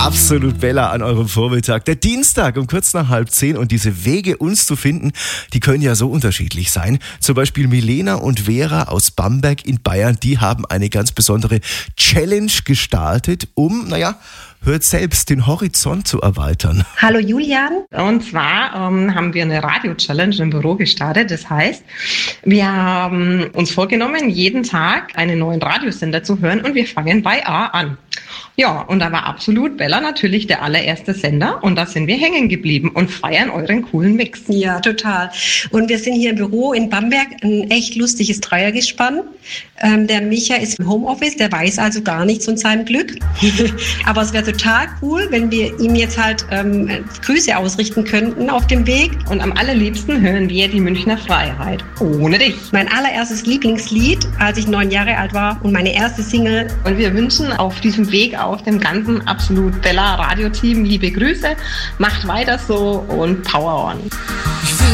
Absolut Bella an eurem Vormittag. Der Dienstag um kurz nach 9:30 und diese Wege, uns zu finden, die können ja so unterschiedlich sein. Zum Beispiel Milena und Vera aus Bamberg in Bayern, die haben eine ganz besondere Challenge gestartet, um, hört selbst, den Horizont zu erweitern. Hallo Julian. Und zwar haben wir eine Radio-Challenge im Büro gestartet. Das heißt, wir haben uns vorgenommen, jeden Tag einen neuen Radiosender zu hören und wir fangen bei A an. Ja, und da war Absolut Bella natürlich der allererste Sender und da sind wir hängen geblieben und feiern euren coolen Mix. Ja, total. Und wir sind hier im Büro in Bamberg, ein echt lustiges Dreiergespann. Der Micha ist im Homeoffice, der weiß also gar nichts von seinem Glück. Aber es wäre total cool, wenn wir ihm jetzt halt Grüße ausrichten könnten auf dem Weg. Und am allerliebsten hören wir die Münchner Freiheit. Ohne dich. Mein allererstes Lieblingslied, als ich 9 Jahre alt war und meine erste Single. Und wir wünschen auf diesem Weg auch dem ganzen Absolut Bella Radio-Team liebe Grüße. Macht weiter so und Power on.